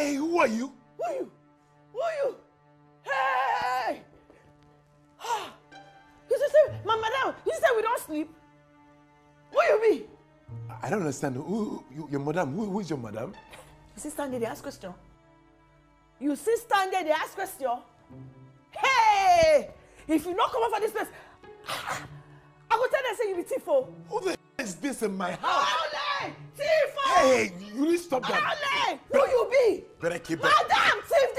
Hey, who are you? Who are you? Who are you? Hey! You just say, my madam, you say we don't sleep? Who you be? I don't understand. Your madam? Who is your madam? You see stand there, they ask question. You see stand there, they ask question. Hey! If you not come out for this place, I go tell them say you be Tifo. Who the hell is this in my house? Ole! Tifo! Hey, you need to stop that. Ole! Who you be? Better keep it. Madam Tifo!